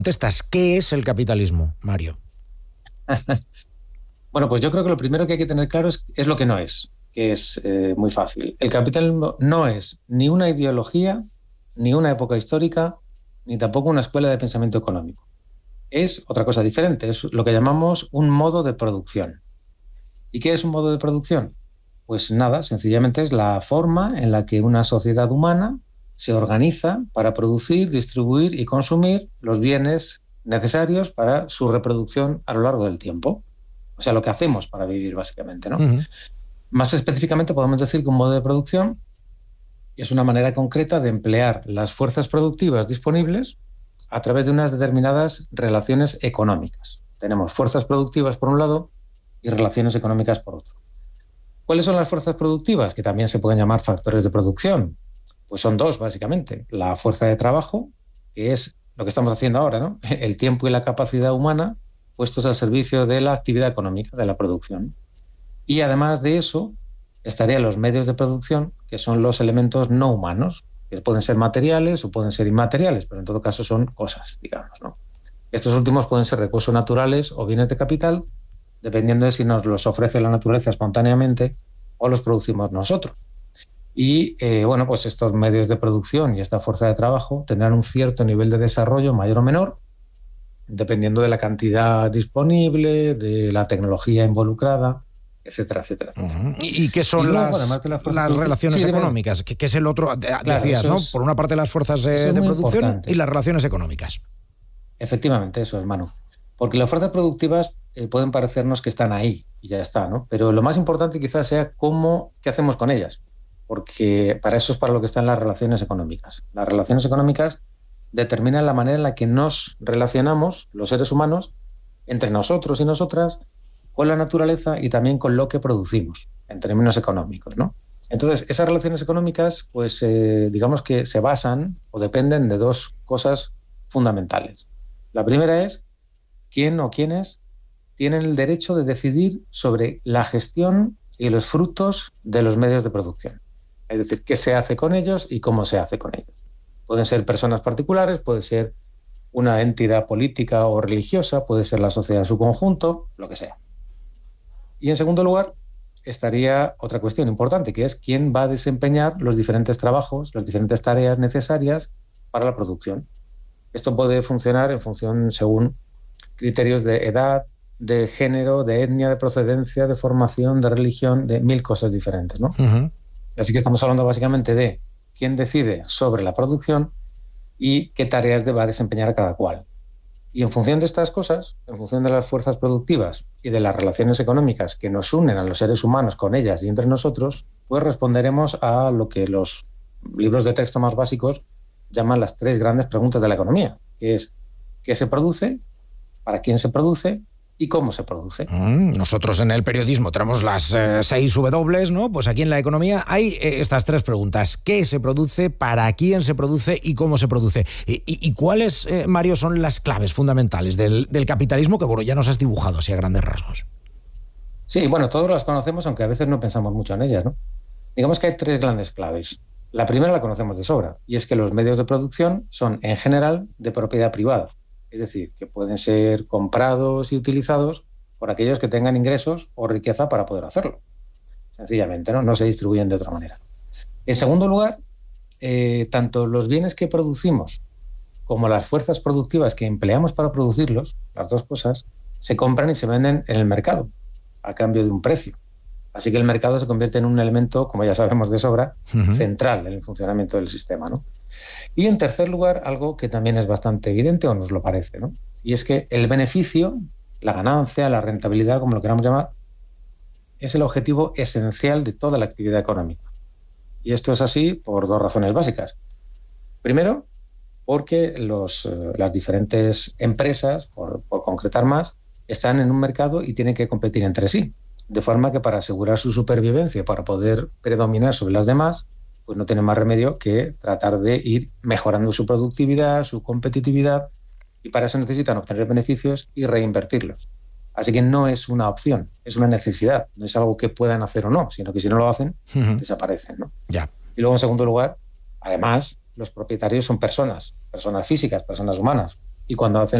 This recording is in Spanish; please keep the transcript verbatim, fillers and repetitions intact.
contestas, ¿qué es el capitalismo, Mario? Bueno, pues yo creo que lo primero que hay que tener claro es, es lo que no es, que es eh, muy fácil. El capitalismo no es ni una ideología, ni una época histórica, ni tampoco una escuela de pensamiento económico. Es otra cosa diferente, es lo que llamamos un modo de producción. ¿Y qué es un modo de producción? Pues nada, sencillamente es la forma en la que una sociedad humana se organiza para producir, distribuir y consumir los bienes necesarios para su reproducción a lo largo del tiempo. O sea, lo que hacemos para vivir, básicamente, ¿no? Uh-huh. Más específicamente podemos decir que un modo de producción es una manera concreta de emplear las fuerzas productivas disponibles a través de unas determinadas relaciones económicas. Tenemos fuerzas productivas por un lado y relaciones económicas por otro. ¿Cuáles son las fuerzas productivas? Que también se pueden llamar factores de producción. Pues son dos, básicamente. La fuerza de trabajo, que es lo que estamos haciendo ahora, ¿no? El tiempo y la capacidad humana puestos al servicio de la actividad económica, de la producción. Y además de eso, estarían los medios de producción, que son los elementos no humanos, que pueden ser materiales o pueden ser inmateriales, pero en todo caso son cosas, digamos, ¿no? Estos últimos pueden ser recursos naturales o bienes de capital, dependiendo de si nos los ofrece la naturaleza espontáneamente o los producimos nosotros. Y, eh, bueno, pues estos medios de producción y esta fuerza de trabajo tendrán un cierto nivel de desarrollo mayor o menor, dependiendo de la cantidad disponible, de la tecnología involucrada, etcétera, etcétera, etcétera. Uh-huh. ¿Y qué son y luego, las, de la las relaciones sí, económicas? ¿Qué es el otro? Claro, decías, ¿no? Es, por una parte las fuerzas de, de producción importante. Y las relaciones económicas. Efectivamente, eso es, Manu. Porque las fuerzas productivas eh, pueden parecernos que están ahí y ya está, ¿no? Pero lo más importante quizás sea cómo, qué hacemos con ellas. Porque para eso es para lo que están las relaciones económicas. Las relaciones económicas determinan la manera en la que nos relacionamos, los seres humanos, entre nosotros y nosotras, con la naturaleza y también con lo que producimos, en términos económicos, ¿no? Entonces, esas relaciones económicas, pues, eh, digamos que se basan o dependen de dos cosas fundamentales. La primera es quién o quiénes tienen el derecho de decidir sobre la gestión y los frutos de los medios de producción. Es decir, qué se hace con ellos y cómo se hace con ellos. Pueden ser personas particulares, puede ser una entidad política o religiosa, puede ser la sociedad en su conjunto, lo que sea. Y en segundo lugar, estaría otra cuestión importante, que es quién va a desempeñar los diferentes trabajos, las diferentes tareas necesarias para la producción. Esto puede funcionar en función según criterios de edad, de género, de etnia, de procedencia, de formación, de religión, de mil cosas diferentes, ¿no? Uh-huh. Así que estamos hablando básicamente de quién decide sobre la producción y qué tareas va a desempeñar cada cual. Y en función de estas cosas, en función de las fuerzas productivas y de las relaciones económicas que nos unen a los seres humanos con ellas y entre nosotros, pues responderemos a lo que los libros de texto más básicos llaman las tres grandes preguntas de la economía, que es ¿qué se produce?, ¿para quién se produce?, y cómo se produce. Mm, nosotros en el periodismo tenemos las eh, seis W, ¿no? Pues aquí en la economía hay eh, estas tres preguntas. ¿Qué se produce? ¿Para quién se produce? ¿Y cómo se produce? ¿Y, y, y cuáles, eh, Mario, son las claves fundamentales del, del capitalismo que, bueno, ya nos has dibujado así a grandes rasgos? Sí, bueno, todos las conocemos, aunque a veces no pensamos mucho en ellas, ¿no? Digamos que hay tres grandes claves. La primera la conocemos de sobra, y es que los medios de producción son, en general, de propiedad privada. Es decir, que pueden ser comprados y utilizados por aquellos que tengan ingresos o riqueza para poder hacerlo. Sencillamente, ¿no? No se distribuyen de otra manera. En segundo lugar, eh, tanto los bienes que producimos como las fuerzas productivas que empleamos para producirlos, las dos cosas, se compran y se venden en el mercado a cambio de un precio. Así que el mercado se convierte en un elemento, como ya sabemos de sobra, uh-huh. central en el funcionamiento del sistema, ¿no? Y en tercer lugar, algo que también es bastante evidente, o nos lo parece, ¿no? Y es que el beneficio, la ganancia, la rentabilidad, como lo queramos llamar, es el objetivo esencial de toda la actividad económica. Y esto es así por dos razones básicas. Primero, porque los, eh, las diferentes empresas, por, por concretar más, están en un mercado y tienen que competir entre sí. De forma que para asegurar su supervivencia, para poder predominar sobre las demás, pues no tienen más remedio que tratar de ir mejorando su productividad, su competitividad, y para eso necesitan obtener beneficios y reinvertirlos. Así que no es una opción, es una necesidad, no es algo que puedan hacer o no, sino que si no lo hacen, uh-huh. desaparecen, ¿no? Ya. Y luego, en segundo lugar, además, los propietarios son personas, personas físicas, personas humanas, y cuando hacen